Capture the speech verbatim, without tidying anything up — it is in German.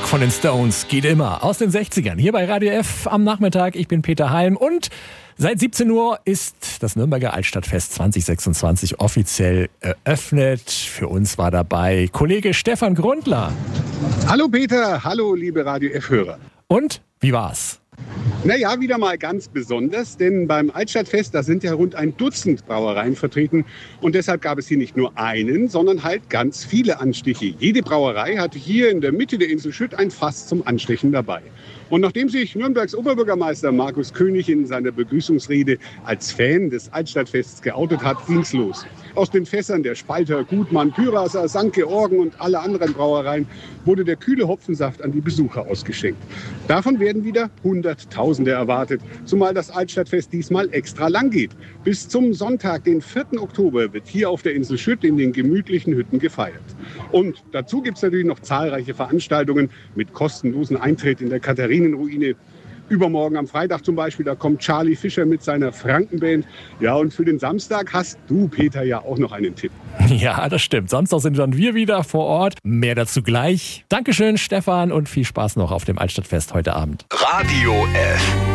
von den Stones geht immer aus den sechzigern. Hier bei Radio F am Nachmittag. Ich bin Peter Halm und seit siebzehn Uhr ist das Nürnberger Altstadtfest zwanzig sechsundzwanzig offiziell eröffnet. Für uns war dabei Kollege Stefan Grundler. Hallo Peter, hallo liebe Radio F-Hörer. Und wie war's? Naja, wieder mal ganz besonders, denn beim Altstadtfest, da sind ja rund ein Dutzend Brauereien vertreten und deshalb gab es hier nicht nur einen, sondern halt ganz viele Anstiche. Jede Brauerei hatte hier in der Mitte der Insel Schütt ein Fass zum Anstechen dabei. Und nachdem sich Nürnbergs Oberbürgermeister Markus König in seiner Begrüßungsrede als Fan des Altstadtfests geoutet hat, ging's los. Aus den Fässern der Spalter, Gutmann, Pyraser, Sankt Georgen und alle anderen Brauereien wurde der kühle Hopfensaft an die Besucher ausgeschenkt. Davon werden wieder Hunderttausende erwartet, zumal das Altstadtfest diesmal extra lang geht. Bis zum Sonntag, den vierten Oktober, wird hier auf der Insel Schütt in den gemütlichen Hütten gefeiert. Und dazu gibt es natürlich noch zahlreiche Veranstaltungen mit kostenlosen Eintritt in der Katharinenruine. Übermorgen am Freitag zum Beispiel, da kommt Charlie Fischer mit seiner Frankenband. Ja, und für den Samstag hast du, Peter, ja auch noch einen Tipp. Ja, das stimmt. Samstag sind dann wir wieder vor Ort. Mehr dazu gleich. Dankeschön, Stefan, und viel Spaß noch auf dem Altstadtfest heute Abend. Radio F.